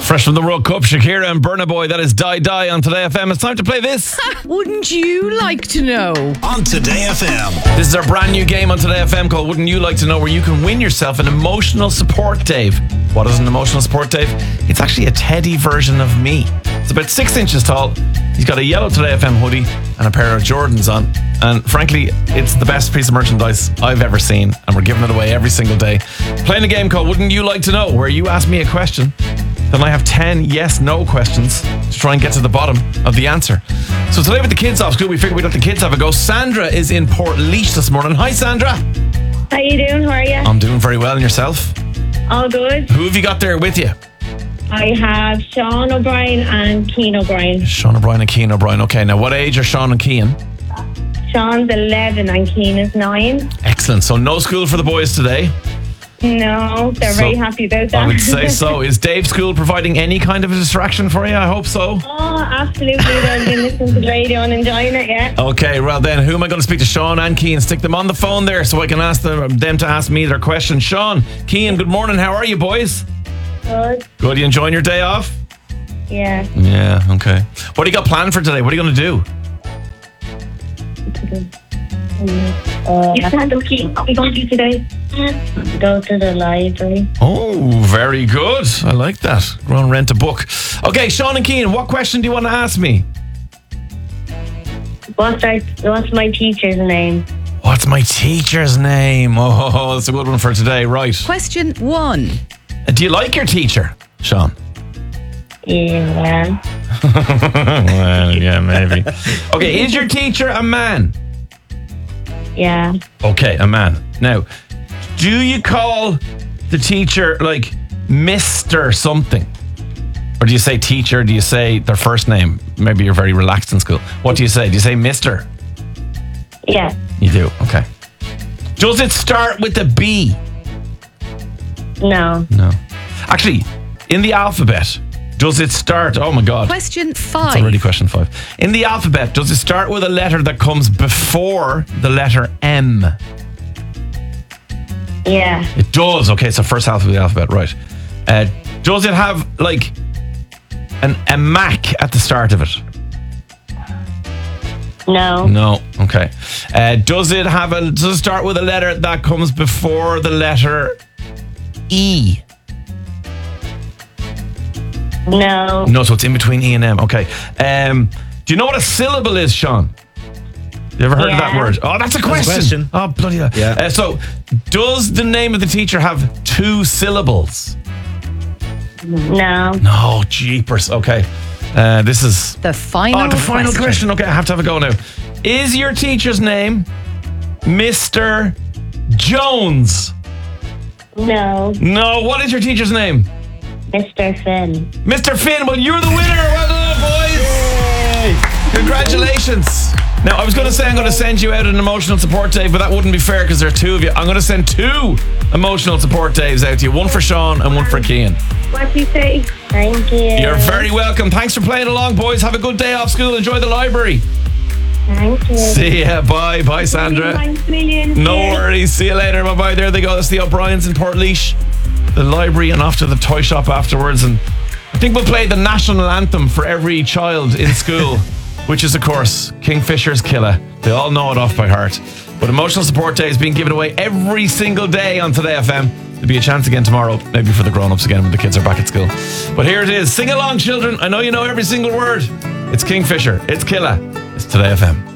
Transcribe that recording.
Fresh from the World Cup, Shakira and Burna Boy. That is Die Die on Today FM. It's time to play this. Wouldn't you like to know? On Today FM. This is our brand new game on Today FM called Wouldn't You Like to Know, where you can win yourself an emotional support Dave. What is an emotional support Dave? It's actually a teddy version of me. It's about 6 inches tall. He's got a yellow Today FM hoodie and a pair of Jordans on. And frankly, it's the best piece of merchandise I've ever seen. And we're giving it away every single day. Playing a game called Wouldn't You Like to Know, where you ask me a question, then I have 10 yes-no questions to try and get to the bottom of the answer. So today with the kids off school, we figured we'd let the kids have a go. Sandra is in Portlaoise this morning. Hi, Sandra. How you doing? How are you? I'm doing very well. And yourself? All good. Who have you got there with you? I have Sean O'Brien and Keane O'Brien. Sean O'Brien and Keane O'Brien. Okay, now what age are Sean and Keane? Sean's 11 and Keane is 9. Excellent. So no school for the boys today? No, they're very happy about that. I would say so. Is Dave's school providing any kind of a distraction for you? I hope so. Oh, absolutely. They've been listening to the radio and enjoying it, yeah. Okay, well then, who am I going to speak to? Sean and Keane. Stick them on the phone there so I can ask them to ask me their question. Sean, Keane, good morning. How are you, boys? Good. Good. You enjoying your day off? Yeah. Yeah, okay. What do you got planned for today? What are you going to do? You can't do Keane. What are you going to do today? Go to the library. Oh, very good. I like that. Go and rent a book. Okay, Sean and Keane, what question do you want to ask me? What's my teacher's name? What's my teacher's name? Oh, that's a good one for today. Right. Question 1. Do you like your teacher, Sean? Yeah. Well, yeah, maybe. Okay, is your teacher a man? Yeah. Okay, a man. Now, do you call the teacher like Mr. something? Or do you say teacher? Do you say their first name? Maybe you're very relaxed in school. What do you say? Do you say Mr.? Yeah. You do, okay. Does it start with a B? No. No. Actually, in the alphabet, does it start... Oh my God. Question 5. It's already question 5. In the alphabet, does it start with a letter that comes before the letter M? Yeah. It does. Okay, so first half of the alphabet, right. Does it have like a Mac at the start of it? No. No. Okay. Does it start with a letter that comes before the letter E? No. No, so it's in between E and M. Okay. Do you know what a syllable is, Sean? You ever heard of that word? Oh, that's a question. Oh, bloody hell. Yeah. So, does the name of the teacher have 2 syllables? No. No, jeepers. Okay. This is... The final question. Okay, I have to have a go now. Is your teacher's name Mr. Jones? No. No. What is your teacher's name? Mr. Finn. Mr. Finn. Well, you're the winner. Well done, boys. Yay. Congratulations. Now, I was going to say I'm going to send you out an emotional support Dave, but that wouldn't be fair because there are 2 of you. I'm going to send 2 emotional support Daves out to you. One for Sean and one for Keane. What do you say? Thank you. You're very welcome. Thanks for playing along, boys. Have a good day off school. Enjoy the library. Thank you. See ya. Bye. Bye, Sandra. Thanks a million. No worries. See you later. Bye-bye. There they go. That's the O'Briens in Portlaoise. The library and off to the toy shop afterwards. And I think we'll play the national anthem for every child in school, which is, of course, Kingfisher's Killer. They all know it off by heart. But Emotional Support Day is being given away every single day on Today FM. There'll be a chance again tomorrow, maybe for the grown-ups again when the kids are back at school. But here it is. Sing along, children. I know you know every single word. It's Kingfisher. It's Killer. It's Today FM.